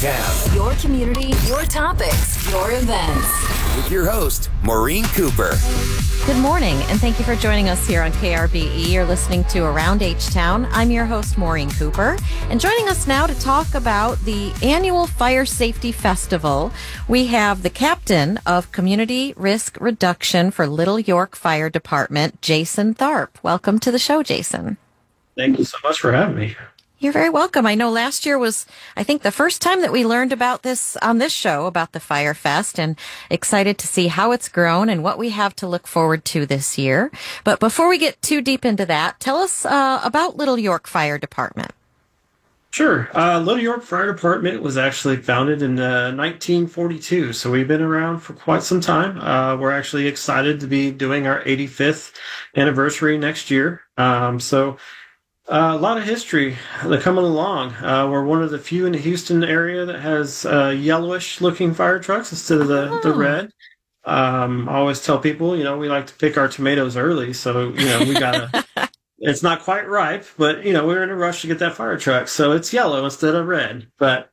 H-Town. Your community, your topics, your events. With your host, Maureen Cooper. Good morning, and thank you for joining us here on KRBE. You're listening to Around H-Town. I'm your host, Maureen Cooper, and joining us now to talk about the annual Fire Safety Festival, we have the captain of Community Risk Reduction for Little York Fire Department, Jason Tharp. Welcome to the show, Jason. Thank you so much for having me. You're very welcome. I know last year was, I think, the first time that we learned about this on this show, about the Fire Fest, and excited to see how it's grown and what we have to look forward to this year. But before we get too deep into that, tell us about Little York Fire Department. Sure. Little York Fire Department was actually founded in 1942, so we've been around for quite some time. We're actually excited to be doing our 85th anniversary next year. A lot of history coming along. We're one of the few in the Houston area that has yellowish-looking fire trucks instead of the red. I always tell people, we like to pick our tomatoes early, so, we gotta... It's not quite ripe, but, we're in a rush to get that fire truck, so it's yellow instead of red. But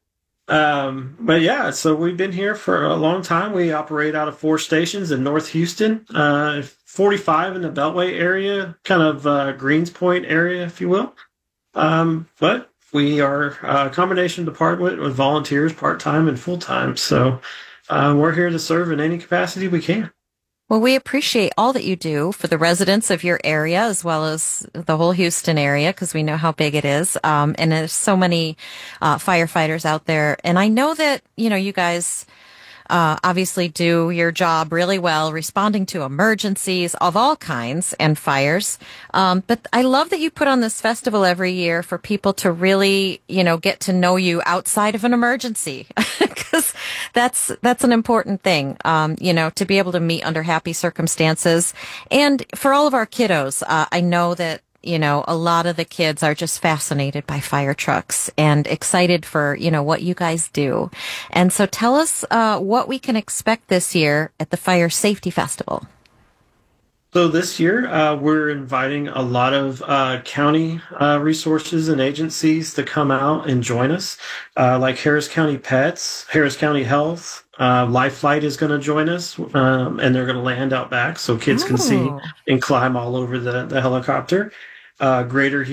yeah, so we've been here for a long time. We operate out of 4 stations in North Houston, 45 in the Beltway area, kind of Greens Point area, if you will. But we are a combination department with volunteers, part-time and full-time. So we're here to serve in any capacity we can. Well, we appreciate all that you do for the residents of your area as well as the whole Houston area, because we know how big it is. And there's so many firefighters out there. And I know that, you guys obviously do your job really well, responding to emergencies of all kinds and fires. But I love that you put on this festival every year for people to really, get to know you outside of an emergency, because that's an important thing, to be able to meet under happy circumstances. And for all of our kiddos, I know that a lot of the kids are just fascinated by fire trucks and excited for, what you guys do. And so tell us what we can expect this year at the Fire Safety Festival. So this year, we're inviting a lot of county resources and agencies to come out and join us, like Harris County Pets, Harris County Health. Lifelight is going to join us, and they're going to land out back so kids can see and climb all over the helicopter. Greater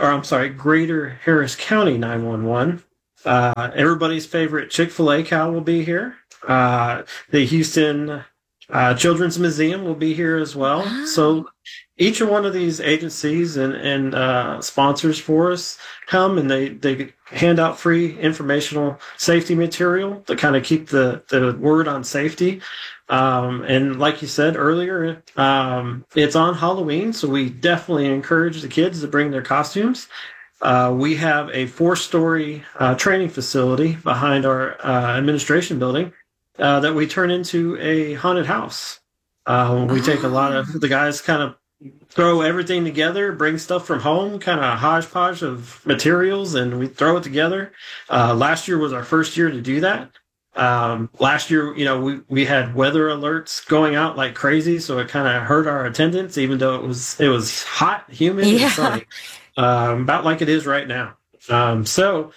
Harris County 911. Everybody's favorite Chick-fil-A cow will be here. The Houston Children's Museum will be here as well. Wow. So each one of these agencies and sponsors for us come and they hand out free informational safety material to kind of keep the word on safety. And like you said earlier, it's on Halloween, so we definitely encourage the kids to bring their costumes. We have a 4-story training facility behind our administration building that we turn into a haunted house. We take a lot of the guys kind of throw everything together, bring stuff from home, kind of a hodgepodge of materials, and we throw it together. Last year was our first year to do that. Last year, we had weather alerts going out like crazy, so it kind of hurt our attendance, even though it was hot, humid, and sunny, about like it is right now. So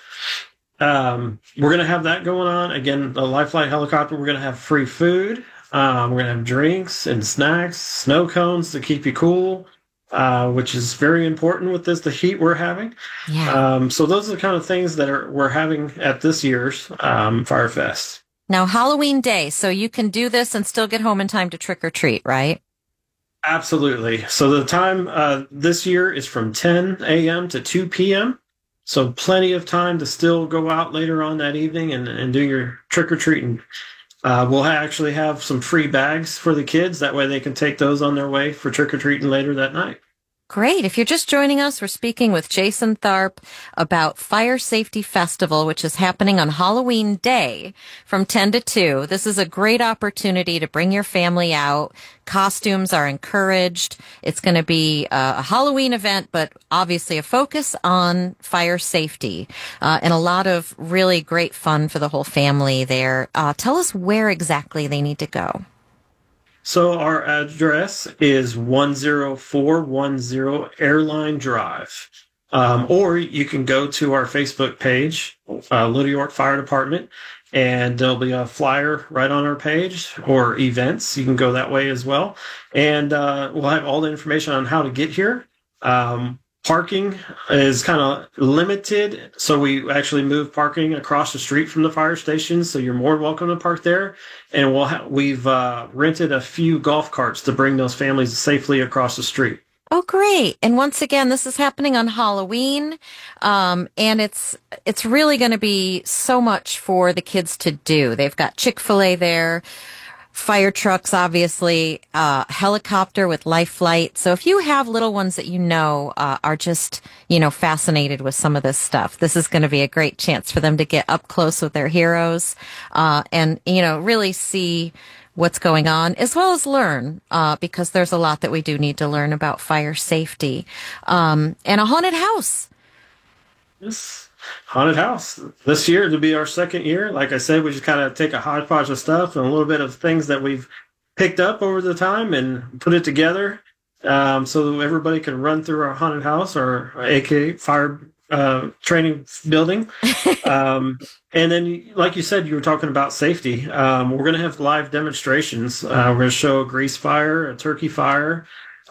we're going to have that going on. Again, the Lifelight helicopter, we're going to have free food. We're going to have drinks and snacks, snow cones to keep you cool, which is very important with the heat we're having. Yeah. So those are the kind of things that we're having at this year's Fire Fest. Now, Halloween Day, so you can do this and still get home in time to trick or treat, right? Absolutely. So the time this year is from 10 a.m. to 2 p.m., so plenty of time to still go out later on that evening and do your trick or treating. We'll actually have some free bags for the kids. That way they can take those on their way for trick-or-treating later that night. Great. If you're just joining us, we're speaking with Jason Tharp about Fire Safety Festival, which is happening on Halloween Day from 10 to 2. This is a great opportunity to bring your family out. Costumes are encouraged. It's going to be a Halloween event, but obviously a focus on fire safety and a lot of really great fun for the whole family there. Tell us where exactly they need to go. So our address is 10410 Airline Drive. Or you can go to our Facebook page, Little York Fire Department, and there'll be a flyer right on our page, or events. You can go that way as well. And we'll have all the information on how to get here. Parking is kind of limited, so we actually moved parking across the street from the fire station, so you're more than welcome to park there. And we've rented a few golf carts to bring those families safely across the street. Oh, great. And once again, this is happening on Halloween. And it's really going to be so much for the kids to do. They've got Chick-fil-A there, fire trucks, obviously, helicopter with life flight. So if you have little ones that are just, fascinated with some of this stuff, this is going to be a great chance for them to get up close with their heroes, and, really see what's going on, as well as learn, because there's a lot that we do need to learn about fire safety. And a haunted house. Yes, haunted house. This year, to be our second year, like I said, we just kind of take a hodgepodge of stuff and a little bit of things that we've picked up over the time and put it together, so that everybody can run through our haunted house, or AKA fire training building. And then, like you said, you were talking about safety. We're going to have live demonstrations. We're going to show a grease fire, a turkey fire,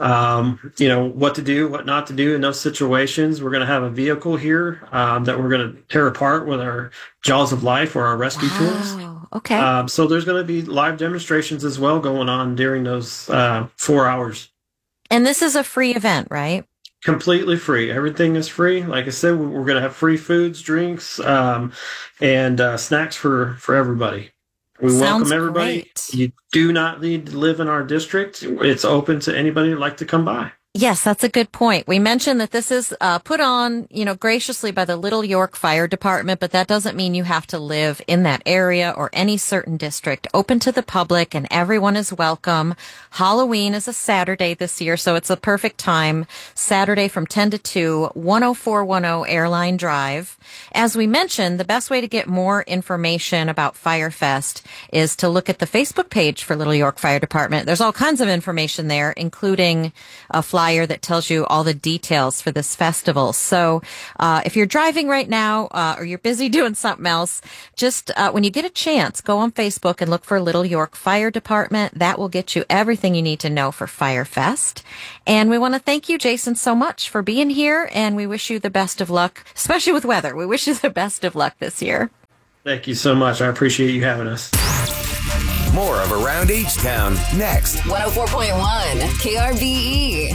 what to do, what not to do in those situations. We're going to have a vehicle here that we're going to tear apart with our Jaws of Life, or our rescue tools. Okay. So there's going to be live demonstrations as well going on during those 4 hours. And this is a free event, right? Completely free. Everything is free. Like I said, we're going to have free foods, drinks, and snacks for everybody. We welcome everybody. Great. You do not need to live in our district. It's open to anybody who'd like to come by. Yes, that's a good point. We mentioned that this is put on, graciously by the Little York Fire Department, but that doesn't mean you have to live in that area or any certain district. Open to the public, and everyone is welcome. Halloween is a Saturday this year, so it's a perfect time. Saturday from 10 to 2, 10410 Airline Drive. As we mentioned, the best way to get more information about Firefest is to look at the Facebook page for Little York Fire Department. There's all kinds of information there, including a flyer that tells you all the details for this festival. So if you're driving right now, or you're busy doing something else, just when you get a chance, go on Facebook and look for Little York Fire Department. That will get you everything you need to know for Firefest. And we want to thank you, Jason, so much for being here, and we wish you the best of luck, especially with weather. We wish you the best of luck this year. Thank you so much. I appreciate you having us. More of Around H-Town next. 104.1 KRBE.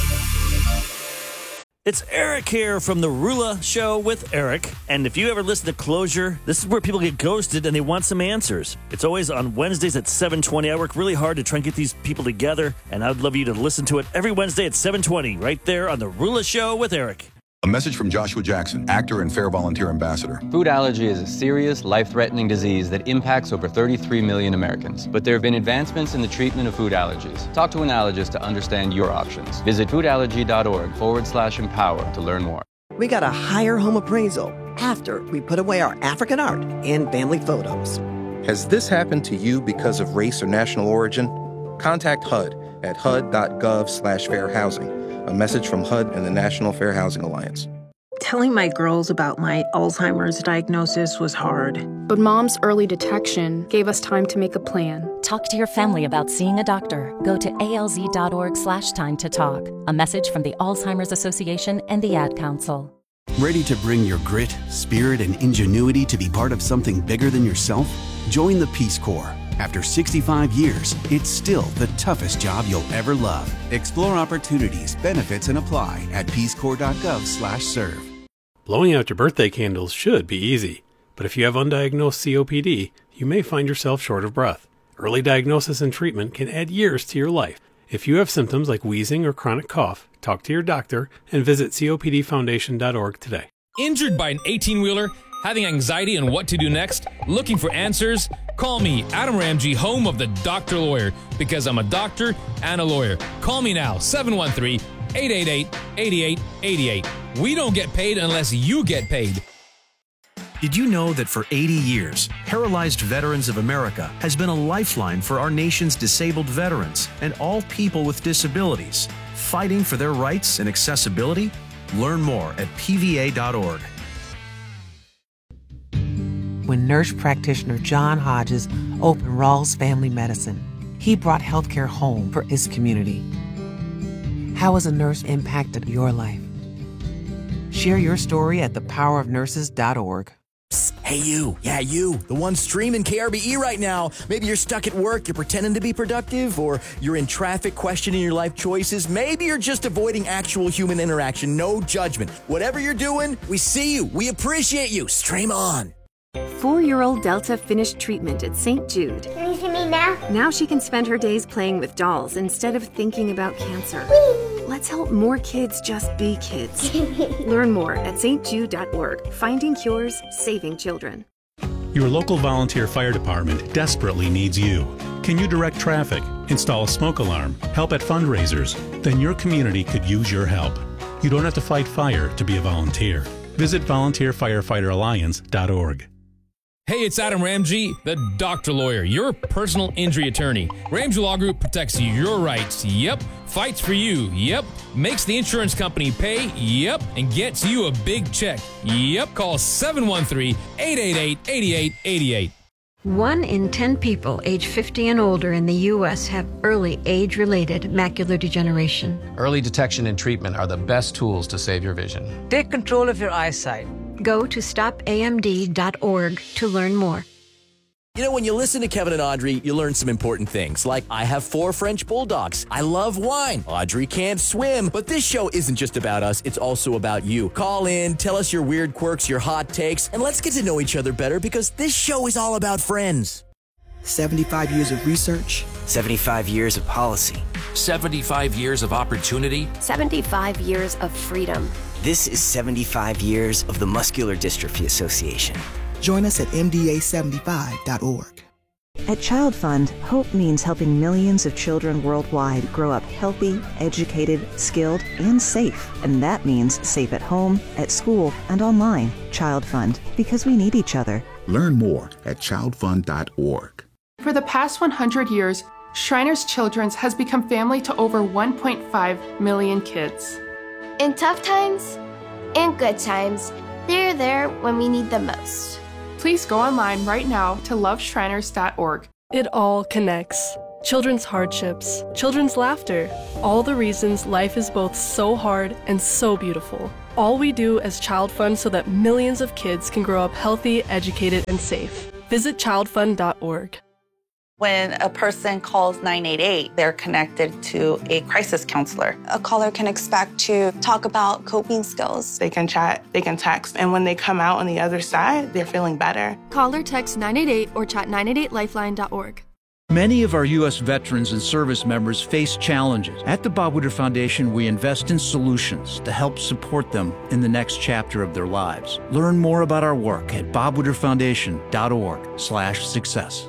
It's Eric here from the Rula Show with Eric. And if you ever listen to Closure, this is where people get ghosted and they want some answers. It's always on Wednesdays at 7:20. I work really hard to try and get these people together, and I'd love you to listen to it every Wednesday at 7:20 right there on the Rula Show with Eric. A message from Joshua Jackson, actor and Fair Volunteer Ambassador. Food allergy is a serious, life-threatening disease that impacts over 33 million Americans. But there have been advancements in the treatment of food allergies. Talk to an allergist to understand your options. Visit foodallergy.org/empower to learn more. We got a higher home appraisal after we put away our African art and family photos. Has this happened to you because of race or national origin? Contact HUD at hud.gov/fairhousing. A message from HUD and the National Fair Housing Alliance. Telling my girls about my Alzheimer's diagnosis was hard. But Mom's early detection gave us time to make a plan. Talk to your family about seeing a doctor. Go to alz.org/time to talk. A message from the Alzheimer's Association and the Ad Council. Ready to bring your grit, spirit, and ingenuity to be part of something bigger than yourself? Join the Peace Corps. After 65 years, it's still the toughest job you'll ever love. Explore opportunities, benefits, and apply at peacecorps.gov/serve. Blowing out your birthday candles should be easy, but if you have undiagnosed COPD, you may find yourself short of breath. Early diagnosis and treatment can add years to your life. If you have symptoms like wheezing or chronic cough, talk to your doctor and visit copdfoundation.org today. Injured by an 18-wheeler? Having anxiety on what to do next? Looking for answers? Call me, Adam Ramsey, home of the Doctor Lawyer, because I'm a doctor and a lawyer. Call me now, 713-888-8888. We don't get paid unless you get paid. Did you know that for 80 years, Paralyzed Veterans of America has been a lifeline for our nation's disabled veterans and all people with disabilities, fighting for their rights and accessibility? Learn more at pva.org. When nurse practitioner John Hodges opened Rawls Family Medicine, he brought healthcare home for his community. How has a nurse impacted your life? Share your story at thepowerofnurses.org. Hey, you. Yeah, you. The one streaming KRBE right now. Maybe you're stuck at work, you're pretending to be productive, or you're in traffic questioning your life choices. Maybe you're just avoiding actual human interaction. No judgment. Whatever you're doing, we see you. We appreciate you. Stream on. 4-year-old Delta finished treatment at St. Jude. Can you see me now? Now she can spend her days playing with dolls instead of thinking about cancer. Whee! Let's help more kids just be kids. Learn more at stjude.org. Finding cures, saving children. Your local volunteer fire department desperately needs you. Can you direct traffic, install a smoke alarm, help at fundraisers? Then your community could use your help. You don't have to fight fire to be a volunteer. Visit volunteerfirefighteralliance.org. Hey, it's Adam Ramsey, the doctor lawyer, your personal injury attorney. Ramsey Law Group protects your rights, yep, fights for you, yep, makes the insurance company pay, yep, and gets you a big check, yep. Call 713-888-8888. 1 in 10 people age 50 and older in the U.S. have early age-related macular degeneration. Early detection and treatment are the best tools to save your vision. Take control of your eyesight. Go to stopamd.org to learn more. You know, when you listen to Kevin and Audrey, you learn some important things, like I have 4 French bulldogs. I love wine. Audrey can't swim. But this show isn't just about us. It's also about you. Call in, tell us your weird quirks, your hot takes, and let's get to know each other better because this show is all about friends. 75 years of research. 75 years of policy. 75 years of opportunity. 75 years of freedom. This is 75 years of the Muscular Dystrophy Association. Join us at MDA75.org. At Child Fund, hope means helping millions of children worldwide grow up healthy, educated, skilled, and safe. And that means safe at home, at school, and online. Child Fund, because we need each other. Learn more at childfund.org. For the past 100 years, Shriners Children's has become family to over 1.5 million kids. In tough times and good times, they're there when we need them most. Please go online right now to loveshriners.org. It all connects. Children's hardships, children's laughter, all the reasons life is both so hard and so beautiful. All we do as Child Fund so that millions of kids can grow up healthy, educated, and safe. Visit childfund.org. When a person calls 988, they're connected to a crisis counselor. A caller can expect to talk about coping skills. They can chat, they can text, and when they come out on the other side, they're feeling better. Call or text 988 or chat 988lifeline.org. Many of our U.S. veterans and service members face challenges. At the Bob Woodward Foundation, we invest in solutions to help support them in the next chapter of their lives. Learn more about our work at bobwoodwardfoundation.org/success.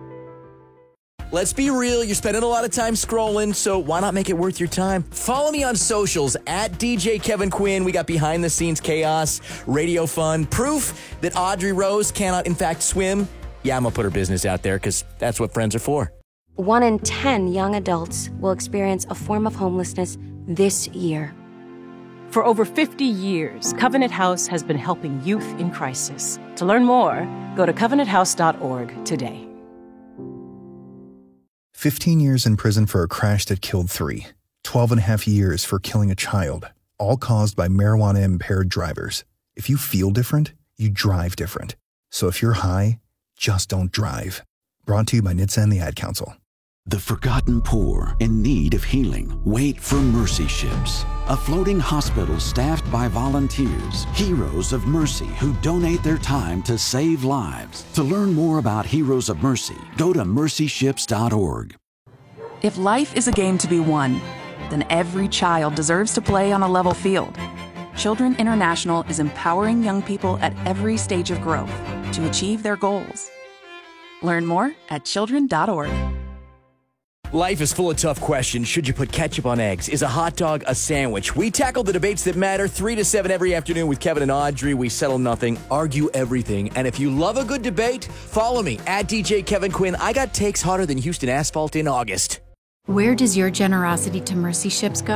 Let's be real, you're spending a lot of time scrolling, so why not make it worth your time? Follow me on socials at DJ Kevin Quinn. We got behind the scenes chaos, radio fun, proof that Audrey Rose cannot in fact swim. Yeah, I'm gonna put her business out there because that's what friends are for. 1 in 10 young adults will experience a form of homelessness this year. For over 50 years, Covenant House has been helping youth in crisis. To learn more, go to covenanthouse.org today. 15 years in prison for a crash that killed 3. 12 and a half years for killing a child, all caused by marijuana-impaired drivers. If you feel different, you drive different. So if you're high, just don't drive. Brought to you by NHTSA and the Ad Council. The forgotten poor in need of healing wait for Mercy Ships, a floating hospital staffed by volunteers, heroes of mercy who donate their time to save lives. To learn more about Heroes of Mercy, go to mercyships.org. If life is a game to be won, then every child deserves to play on a level field. Children International is empowering young people at every stage of growth to achieve their goals. Learn more at children.org. Life is full of tough questions. Should you put ketchup on eggs? Is a hot dog a sandwich? We tackle the debates that matter 3 to 7 every afternoon with Kevin and Audrey. We settle nothing, argue everything. And if you love a good debate, follow me at DJ Kevin Quinn. I got takes hotter than Houston asphalt in August. Where does your generosity to Mercy Ships go?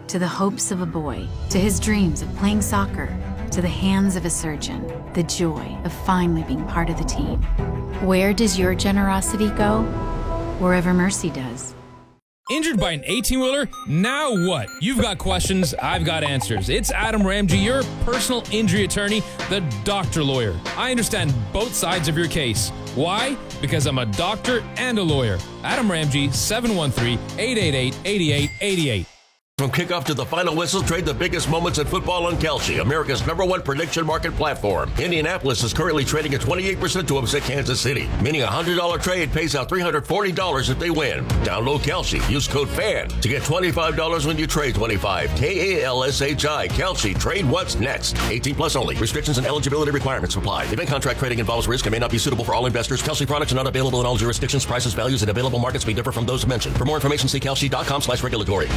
to the hopes of a boy, to his dreams of playing soccer, to the hands of a surgeon, the joy of finally being part of the team. Where does your generosity go? Wherever mercy does. Injured by an 18-wheeler? Now what? You've got questions, I've got answers. It's Adam Ramsey, your personal injury attorney, the doctor lawyer. I understand both sides of your case. Why? Because I'm a doctor and a lawyer. Adam Ramsey, 713-888-8888. From kickoff to the final whistle, trade the biggest moments in football on Kalshi, America's #1 prediction market platform. Indianapolis is currently trading at 28% to upset Kansas City, meaning a $100 trade pays out $340 if they win. Download Kalshi. Use code FAN to get $25 when you trade 25. KALSHI. Kalshi. Trade what's next. 18 plus only. Restrictions and eligibility requirements apply. Event contract trading involves risk and may not be suitable for all investors. Kalshi products are not available in all jurisdictions. Prices, values, and available markets may differ from those mentioned. For more information, see kalshi.com/regulatory.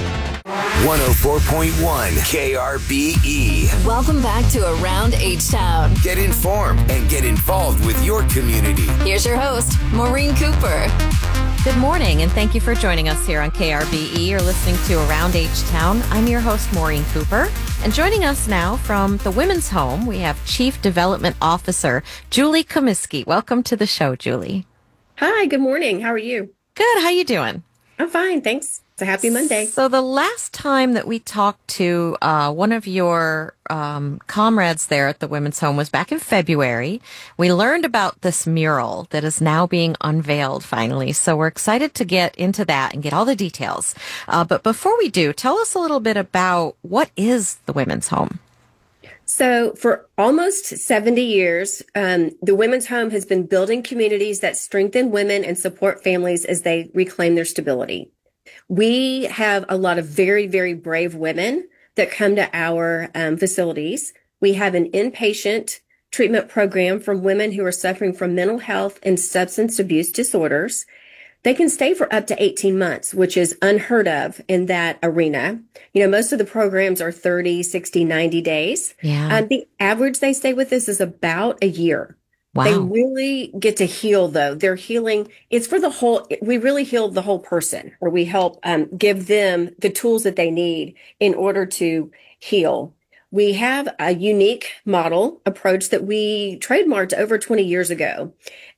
104.1 KRBE. Welcome back to Around H-Town. Get informed and get involved with your community. Here's your host, Maureen Cooper. Good morning, and thank you for joining us here on KRBE. You're listening to Around H-Town. I'm your host, Maureen Cooper. And joining us now from the Women's Home, we have Chief Development Officer Julie Comiskey. Welcome to the show, Julie. Hi, good morning. How are you? Good. How you doing? I'm fine, thanks. It's a happy Monday. So the last time that we talked to one of your comrades there at the Women's Home was back in February. We learned about this mural that is now being unveiled finally. So we're excited to get into that and get all the details. But before we do, tell us a little bit about what is the Women's Home? So for almost 70 years, the Women's Home has been building communities that strengthen women and support families as they reclaim their stability. We have a lot of very, very brave women that come to our facilities. We have an inpatient treatment program for women who are suffering from mental health and substance abuse disorders. They can stay for up to 18 months, which is unheard of in that arena. You know, most of the programs are 30, 60, 90 days. Yeah. The average they stay with us is about a year. Wow. They really get to heal, though. They're healing. It's for the whole, we really heal the whole person, or we help give them the tools that they need in order to heal. We have a unique model approach that we trademarked over 20 years ago.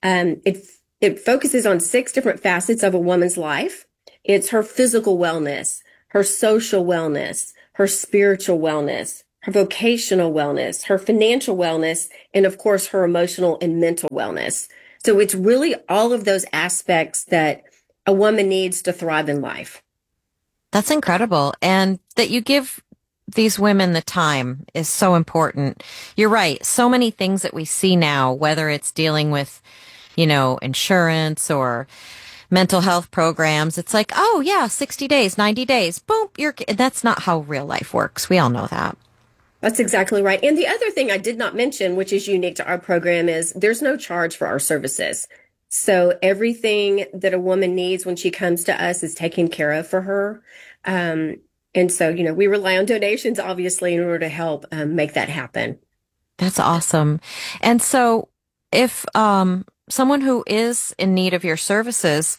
It focuses on 6 different facets of a woman's life. It's her physical wellness, her social wellness, her spiritual wellness, her vocational wellness, her financial wellness, and of course, her emotional and mental wellness. So it's really all of those aspects that a woman needs to thrive in life. That's incredible. And that you give these women the time is so important. You're right. So many things that we see now, whether it's dealing with, you know, insurance or mental health programs, it's like, oh yeah, 60 days, 90 days, boom, that's not how real life works. We all know that. That's exactly right. And the other thing I did not mention, which is unique to our program, is there's no charge for our services. So everything that a woman needs when she comes to us is taken care of for her. And so, you know, we rely on donations, obviously, in order to help make that happen. That's awesome. And so if someone who is in need of your services,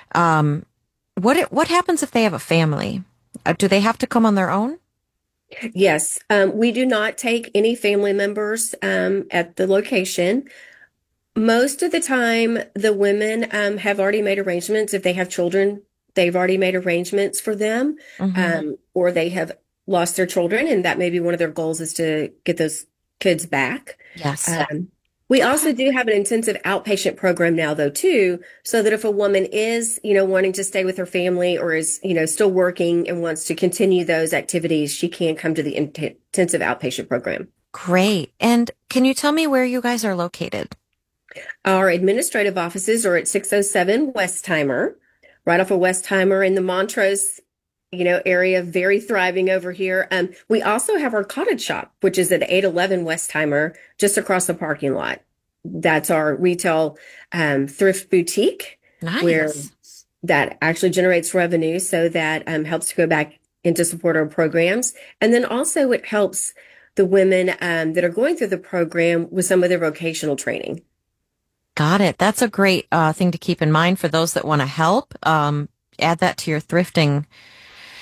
what happens if they have a family? Do they have to come on their own? Yes. We do not take any family members at the location. Most of the time, the women have already made arrangements. If they have children, they've already made arrangements for them, or they have lost their children, and that may be one of their goals is to get those kids back. Yes. We also do have an intensive outpatient program now, though, too, so that if a woman is, you know, wanting to stay with her family or is, you know, still working and wants to continue those activities, she can come to the intensive outpatient program. Great. And can you tell me where you guys are located? Our administrative offices are at 607 Westheimer, right off of Westheimer in the Montrose, you know, area, very thriving over here. We also have our cottage shop, which is at 811 Westheimer, just across the parking lot. That's our retail thrift boutique, where that actually generates revenue. So that helps to go back into support our programs. And then also it helps the women that are going through the program with some of their vocational training. Got it. That's a great thing to keep in mind for those that want to help. Add that to your thrifting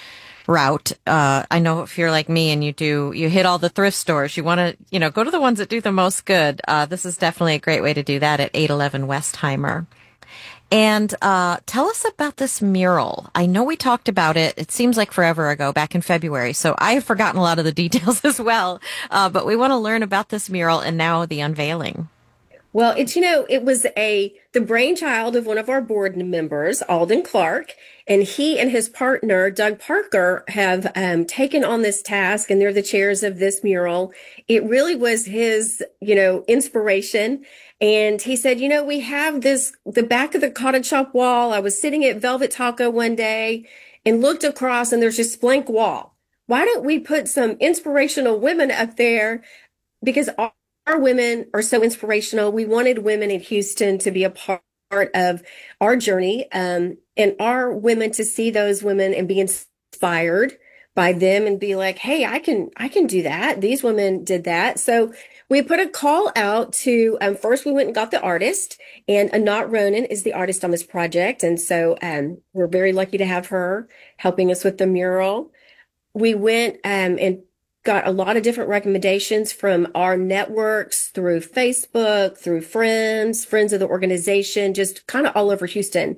route. I know if you're like me and you hit all the thrift stores, you want to, go to the ones that do the most good. This is definitely a great way to do that at 811 Westheimer. And tell us about this mural. I know we talked about it. It seems like forever ago, back in February. So I have forgotten a lot of the details as well. But we want to learn about this mural and now the unveiling. Well, it was the brainchild of one of our board members, Alden Clark, and he and his partner, Doug Parker, have taken on this task, and they're the chairs of this mural. It really was his, inspiration. And he said, we have the back of the cottage shop wall. I was sitting at Velvet Taco one day and looked across, and there's this blank wall. Why don't we put some inspirational women up there? Because our women are so inspirational. We wanted women in Houston to be a part of our journey, and our women to see those women and be inspired by them and be like, hey, I can do that. These women did that. So we put a call out to, first we went and got the artist, and Anat Ronan is the artist on this project. And so we're very lucky to have her helping us with the mural. We went and got a lot of different recommendations from our networks through Facebook, through friends of the organization, just kind of all over Houston.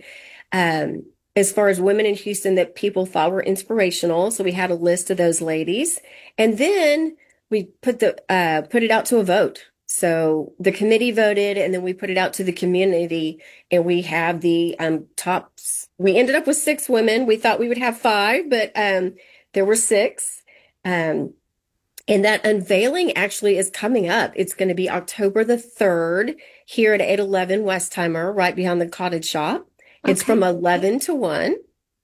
As far as women in Houston that people thought were inspirational. So we had a list of those ladies. And then we put it out to a vote. So the committee voted, and then we put it out to the community, and we have the tops. We ended up with 6 women. We thought we would have 5, but there were 6. And that unveiling actually is coming up. It's going to be October the 3rd here at 811 Westheimer, right behind the cottage shop. Okay. It's from 11 to 1.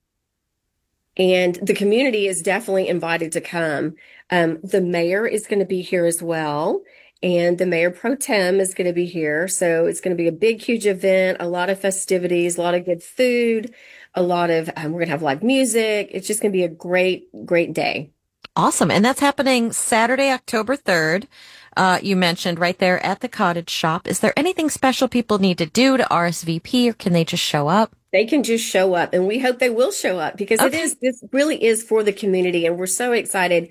And the community is definitely invited to come. The mayor is going to be here as well. And the mayor pro tem is going to be here. So it's going to be a big, huge event, a lot of festivities, a lot of good food, a lot of, we're going to have live music. It's just going to be a great, great day. Awesome. And that's happening Saturday, October 3rd. You mentioned right there at the cottage shop. Is there anything special people need to do to RSVP, or can they just show up? They can just show up, and we hope they will show up, because this really is for the community. And we're so excited.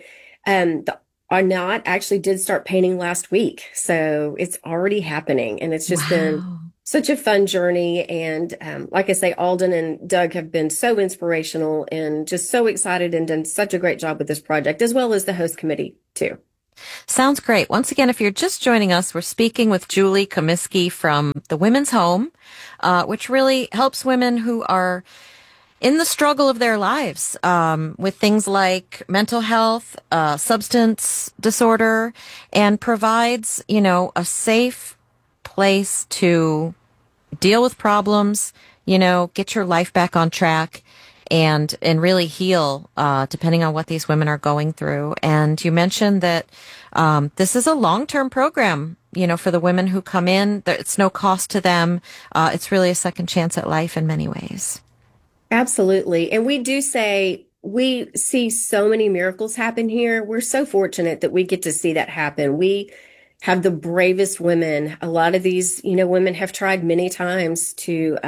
Anat actually did start painting last week. So it's already happening, and it's just been such a fun journey. And like I say, Alden and Doug have been so inspirational and just so excited and done such a great job with this project, as well as the host committee too. Sounds great. Once again, if you're just joining us, we're speaking with Julie Comiskey from the Women's Home, which really helps women who are in the struggle of their lives with things like mental health, substance disorder, and provides, a safe place to deal with problems, get your life back on track and really heal, depending on what these women are going through. And you mentioned that this is a long-term program, for the women who come in. It's no cost to them. It's really a second chance at life in many ways. Absolutely. And we do say we see so many miracles happen here. We're so fortunate that we get to see that happen. We have the bravest women. A lot of these, women have tried many times to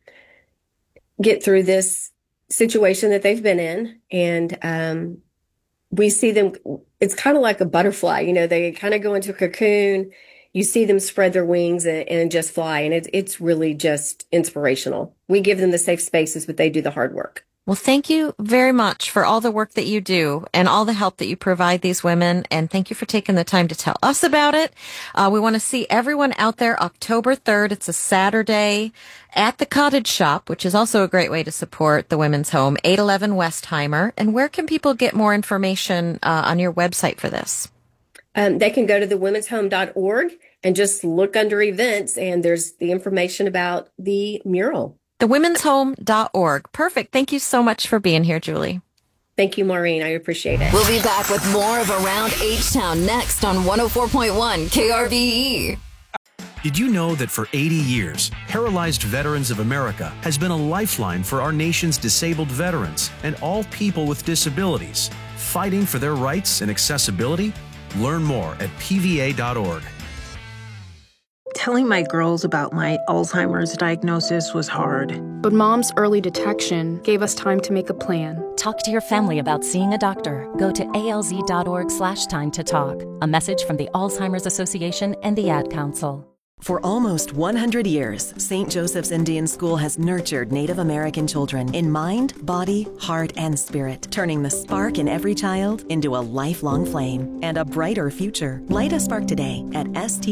get through this situation that they've been in. And we see them, it's kind of like a butterfly, they kind of go into a cocoon. You see them spread their wings and just fly. And it's really just inspirational. We give them the safe spaces, but they do the hard work. Well, thank you very much for all the work that you do and all the help that you provide these women. And thank you for taking the time to tell us about it. We want to see everyone out there October 3rd. It's a Saturday at the Cottage Shop, which is also a great way to support the Women's Home, 811 Westheimer. And where can people get more information on your website for this? They can go to thewomen'shome.org and just look under events, and there's the information about the mural. Thewomen'shome.org. Perfect. Thank you so much for being here, Julie. Thank you, Maureen. I appreciate it. We'll be back with more of Around H-Town next on 104.1 KRBE. Did you know that for 80 years, Paralyzed Veterans of America has been a lifeline for our nation's disabled veterans and all people with disabilities, fighting for their rights and accessibility? Learn more at pva.org. Telling my girls about my Alzheimer's diagnosis was hard. But Mom's early detection gave us time to make a plan. Talk to your family about seeing a doctor. Go to alz.org/time to talk. A message from the Alzheimer's Association and the Ad Council. For almost 100 years, St. Joseph's Indian School has nurtured Native American children in mind, body, heart, and spirit, turning the spark in every child into a lifelong flame and a brighter future. Light a spark today at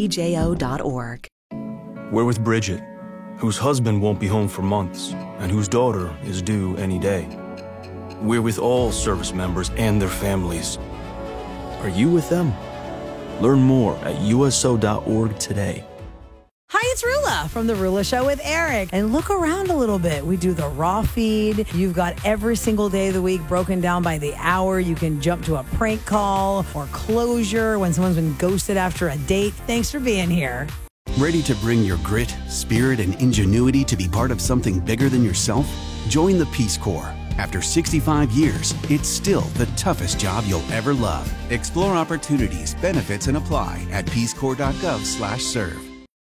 stjo.org. We're with Bridget, whose husband won't be home for months and whose daughter is due any day. We're with all service members and their families. Are you with them? Learn more at uso.org today. Hi, it's Rula from The Rula Show with Eric. And look around a little bit. We do the raw feed. You've got every single day of the week broken down by the hour. You can jump to a prank call or closure when someone's been ghosted after a date. Thanks for being here. Ready to bring your grit, spirit, and ingenuity to be part of something bigger than yourself? Join the Peace Corps. After 65 years, it's still the toughest job you'll ever love. Explore opportunities, benefits, and apply at peacecorps.gov/serve.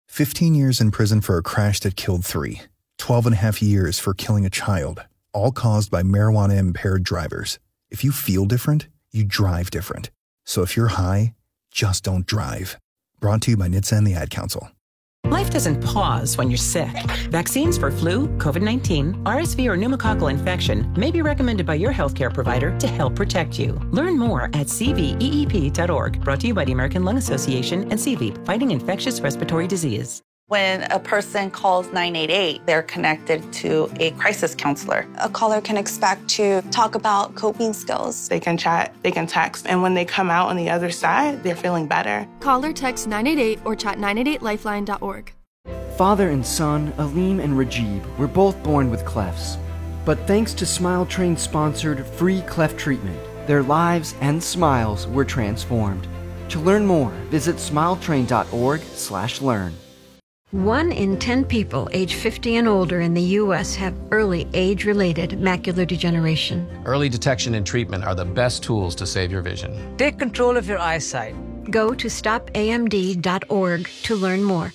15 years in prison for a crash that killed 3. 12 and a half years for killing a child, all caused by marijuana-impaired drivers. If you feel different, you drive different. So if you're high, just don't drive. Brought to you by NHTSA and the Ad Council. Life doesn't pause when you're sick. Vaccines for flu, COVID-19, RSV, or pneumococcal infection may be recommended by your healthcare provider to help protect you. Learn more at cveep.org. Brought to you by the American Lung Association and CVEEP, fighting infectious respiratory disease. When a person calls 988, they're connected to a crisis counselor. A caller can expect to talk about coping skills. They can chat, they can text, and when they come out on the other side, they're feeling better. Call or text 988 or chat 988lifeline.org. Father and son, Aleem and Rajib, were both born with clefts. But thanks to Smile Train's sponsored free cleft treatment, their lives and smiles were transformed. To learn more, visit smiletrain.org/learn. 1 in 10 people age 50 and older in the U.S. have early age-related macular degeneration. Early detection and treatment are the best tools to save your vision. Take control of your eyesight. Go to stopamd.org to learn more.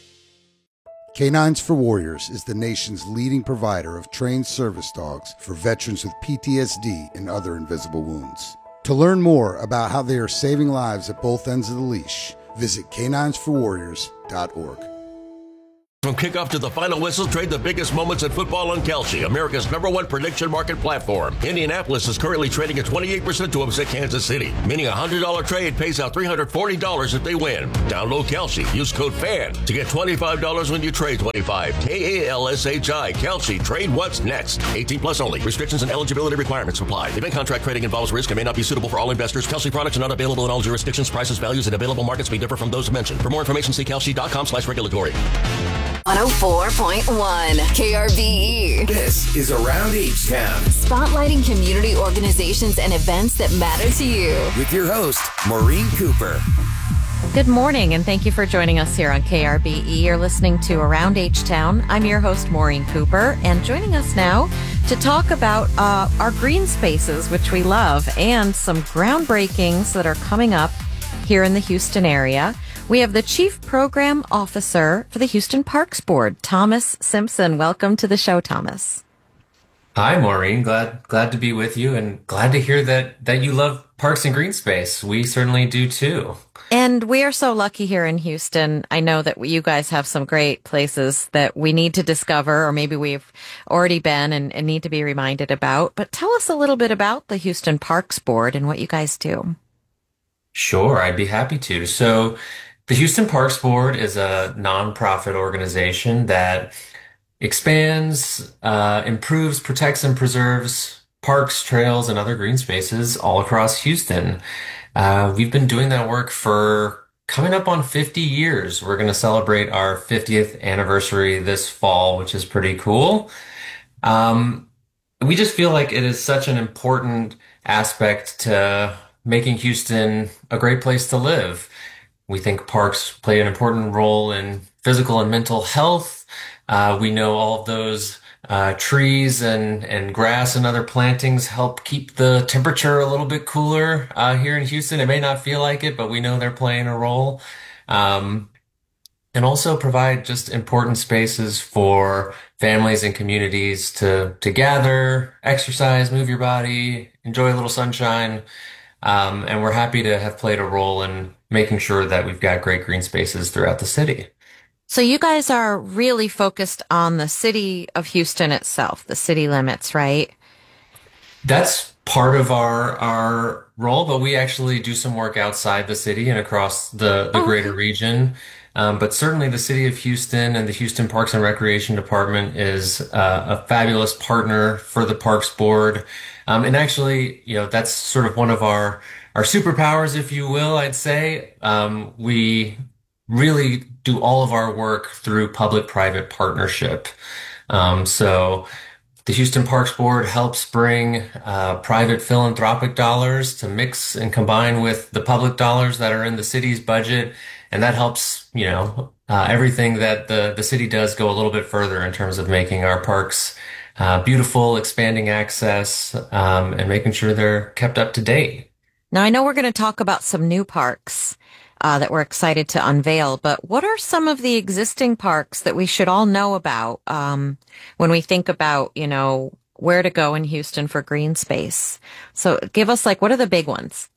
Canines for Warriors is the nation's leading provider of trained service dogs for veterans with PTSD and other invisible wounds. To learn more about how they are saving lives at both ends of the leash, visit caninesforwarriors.org. From kickoff to the final whistle, trade the biggest moments in football on Kalshi, America's #1 prediction market platform. Indianapolis is currently trading at 28% to upset Kansas City, meaning a $100 trade pays out $340 if they win. Download Kalshi. Use code FAN to get $25 when you trade 25. KALSHI. Kalshi. Trade what's next. 18 plus only. Restrictions and eligibility requirements apply. Event contract trading involves risk and may not be suitable for all investors. Kalshi products are not available in all jurisdictions. Prices, values, and available markets may differ from those mentioned. For more information, see kalshi.com/regulatory. 104.1 KRBE. This is Around H-Town. Spotlighting community organizations and events that matter to you. With your host, Maureen Cooper. Good morning, and thank you for joining us here on KRBE. You're listening to Around H-Town. I'm your host, Maureen Cooper, and joining us now to talk about our green spaces, which we love, and some groundbreakings that are coming up here in the Houston area. We have the Chief Program Officer for the Houston Parks Board, Thomas Simpson. Welcome to the show, Thomas. Hi, Maureen. Glad to be with you, and glad to hear that you love parks and green space. We certainly do too. And we are so lucky here in Houston. I know that you guys have some great places that we need to discover, or maybe we've already been and need to be reminded about. But tell us a little bit about the Houston Parks Board and what you guys do. Sure, I'd be happy to. So the Houston Parks Board is a nonprofit organization that expands, improves, protects, and preserves parks, trails, and other green spaces all across Houston. We've been doing that work for coming up on 50 years. We're going to celebrate our 50th anniversary this fall, which is pretty cool. We just feel like it is such an important aspect to making Houston a great place to live. We think parks play an important role in physical and mental health. We know all of those trees and grass and other plantings help keep the temperature a little bit cooler here in Houston. It may not feel like it, but we know they're playing a role. and also provide just important spaces for families and communities to gather, exercise, move your body, enjoy a little sunshine. And we're happy to have played a role in making sure that we've got great green spaces throughout the city. So you guys are really focused on the city of Houston itself, the city limits, right? That's part of our role, but we actually do some work outside the city and across the greater region. But certainly the city of Houston and the Houston Parks and Recreation Department is a fabulous partner for the Parks Board. And actually, that's sort of one of our superpowers, if you will, I'd say. We really do all of our work through public-private partnership. So the Houston Parks Board helps bring private philanthropic dollars to mix and combine with the public dollars that are in the city's budget. And that helps, everything that the city does go a little bit further in terms of making our parks beautiful, expanding access, and making sure they're kept up to date. Now, I know we're going to talk about some new parks that we're excited to unveil, but what are some of the existing parks that we should all know about when we think about, where to go in Houston for green space? So give us what are the big ones?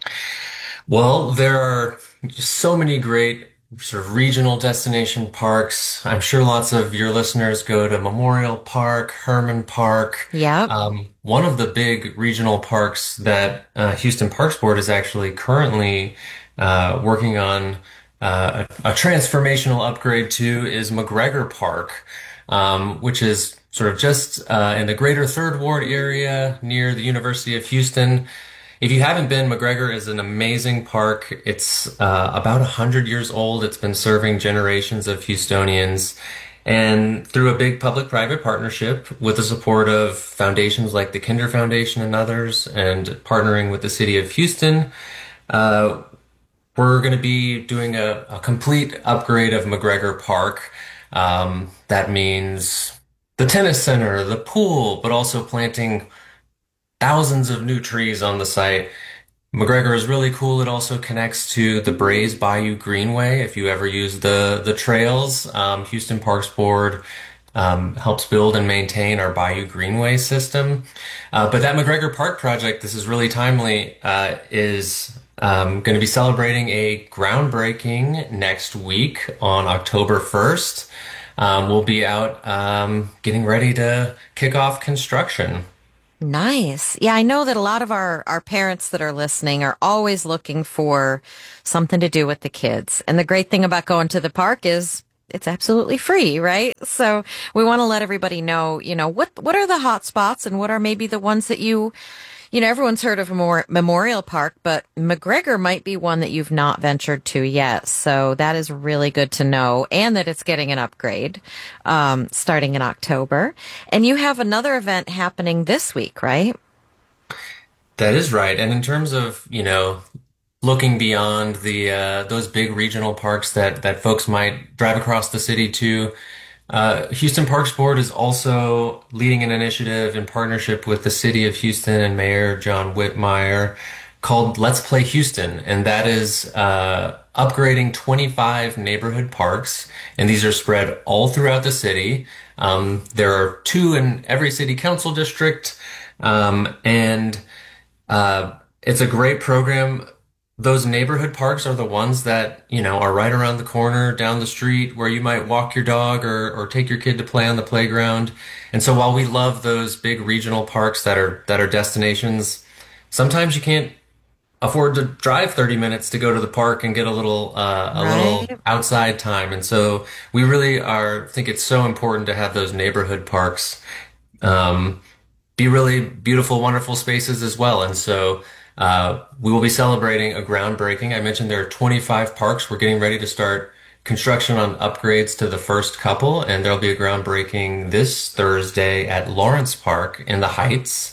Well, there are so many great sort of regional destination parks. I'm sure lots of your listeners go to Memorial Park, Herman Park. Yeah. One of the big regional parks that Houston Parks Board is actually currently working on a transformational upgrade to is McGregor Park, which is sort of just in the greater Third Ward area near the University of Houston. If you haven't been, McGregor is an amazing park. It's about 100 years old. It's been serving generations of Houstonians. And through a big public-private partnership with the support of foundations like the Kinder Foundation and others, and partnering with the city of Houston, we're going to be doing a complete upgrade of McGregor Park. That means the tennis center, the pool, but also planting thousands of new trees on the site. McGregor is really cool. It also connects to the Brays Bayou Greenway. If you ever use the trails, Houston Parks Board helps build and maintain our Bayou Greenway system. But that McGregor Park project, this is really timely, is going to be celebrating a groundbreaking next week on October 1st. We'll be out getting ready to kick off construction. Nice. Yeah, I know that a lot of our parents that are listening are always looking for something to do with the kids. And the great thing about going to the park is it's absolutely free, right? So we want to let everybody know, what are the hot spots and what are maybe the ones that everyone's heard of Memorial Park, but McGregor might be one that you've not ventured to yet. So that is really good to know, and that it's getting an upgrade starting in October. And you have another event happening this week, right? That is right. And in terms of, looking beyond those big regional parks that folks might drive across the city to, Houston Parks Board is also leading an initiative in partnership with the city of Houston and Mayor John Whitmire called Let's Play Houston. And that is upgrading 25 neighborhood parks. And these are spread all throughout the city. There are 2 in every city council district. And it's a great program. Those neighborhood parks are the ones that, are right around the corner, down the street, where you might walk your dog or take your kid to play on the playground. And so while we love those big regional parks that are destinations, sometimes you can't afford to drive 30 minutes to go to the park and get a little outside time. And so we really think it's so important to have those neighborhood parks be really beautiful, wonderful spaces as well. And so we will be celebrating a groundbreaking. I mentioned there are 25 parks. We're getting ready to start construction on upgrades to the first couple, and there'll be a groundbreaking this Thursday at Lawrence Park in the Heights.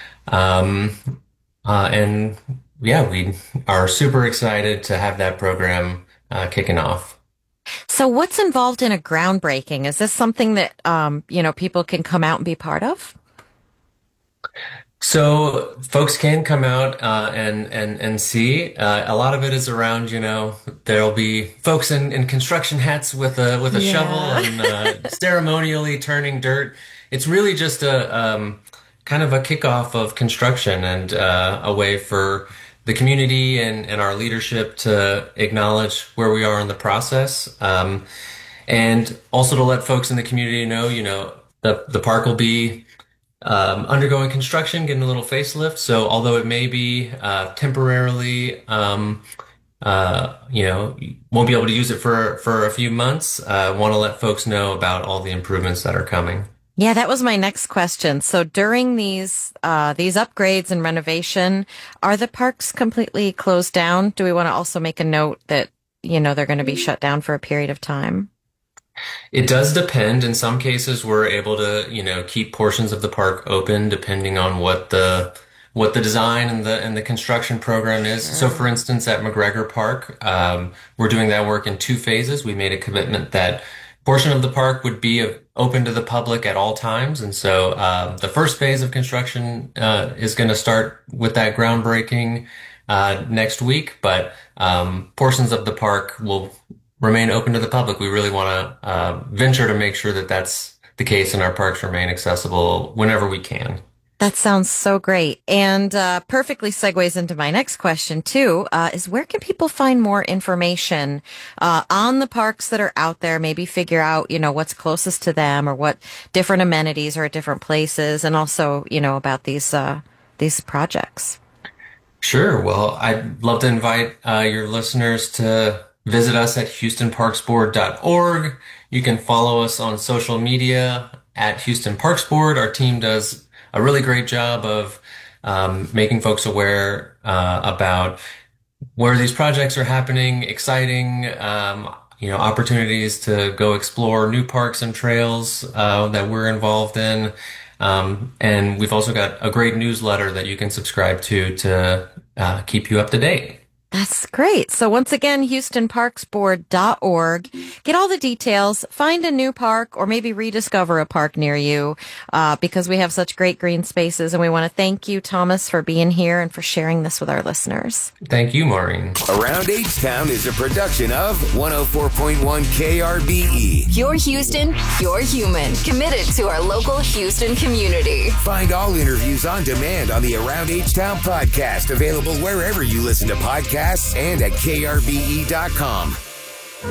And yeah, we are super excited to have that program kicking off. So what's involved in a groundbreaking? Is this something that, people can come out and be part of? So folks can come out and see. A lot of it is around, there'll be folks in construction hats with a shovel and ceremonially turning dirt. It's really just a kind of a kickoff of construction and a way for the community and our leadership to acknowledge where we are in the process, and also to let folks in the community know, the park will be undergoing construction, getting a little facelift. So although it may be temporarily, won't be able to use it for a few months, want to let folks know about all the improvements that are coming. Yeah, that was my next question. So during these upgrades and renovation, are the parks completely closed down? Do we want to also make a note that, they're going to be shut down for a period of time? It does depend. In some cases, we're able to, keep portions of the park open depending on what the design and the construction program is. Sure. So for instance, at McGregor Park, we're doing that work in 2 phases. We made a commitment that portion of the park would be open to the public at all times. And so the first phase of construction is going to start with that groundbreaking next week, but portions of the park will remain open to the public. We really want to venture to make sure that that's the case and our parks remain accessible whenever we can. That sounds so great. And perfectly segues into my next question, too, is where can people find more information on the parks that are out there, maybe figure out, what's closest to them or what different amenities are at different places, and also, about these projects? Sure. Well, I'd love to invite your listeners to visit us at HoustonParksBoard.org. You can follow us on social media at Houston Parks Board. Our team does a really great job of making folks aware about where these projects are happening, exciting, opportunities to go explore new parks and trails that we're involved in. And we've also got a great newsletter that you can subscribe to keep you up to date. That's great. So once again, HoustonParksBoard.org. Get all the details, find a new park, or maybe rediscover a park near you, because we have such great green spaces. And we want to thank you, Thomas, for being here and for sharing this with our listeners. Thank you, Maureen. Around H-Town is a production of 104.1 KRBE. You're Houston, you're human. Committed to our local Houston community. Find all interviews on demand on the Around H-Town podcast, available wherever you listen to podcasts and at krbe.com.